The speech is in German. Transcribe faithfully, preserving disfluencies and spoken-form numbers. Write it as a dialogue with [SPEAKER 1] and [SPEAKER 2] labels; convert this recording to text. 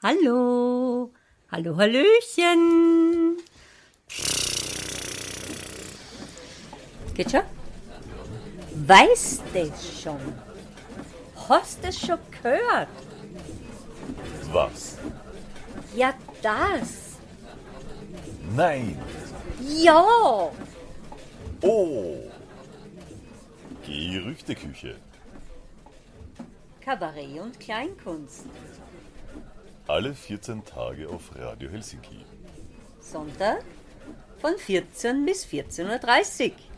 [SPEAKER 1] Hallo, hallo, hallöchen. Geht schon? Weißt es schon? Hast es schon gehört?
[SPEAKER 2] Was?
[SPEAKER 1] Ja, das.
[SPEAKER 2] Nein.
[SPEAKER 1] Ja.
[SPEAKER 2] Oh. Gerüchteküche.
[SPEAKER 1] Kabarett und Kleinkunst.
[SPEAKER 2] Alle vierzehn Tage auf Radio Helsinki.
[SPEAKER 1] Sonntag von vierzehn bis vierzehn Uhr dreißig.